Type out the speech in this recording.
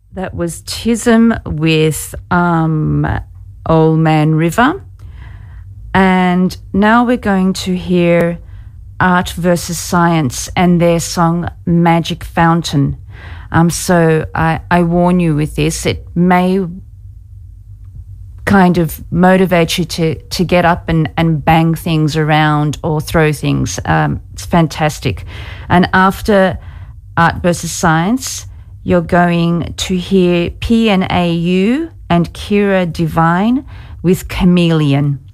That was Chisholm with Old Man River. And now we're going to hear Art versus Science and their song Magic Fountain. So I warn you with this, it may kind of motivate you to get up and bang things around or throw things. It's fantastic. And after Art versus Science, you're going to hear PNAU and Kira Divine with Chameleon.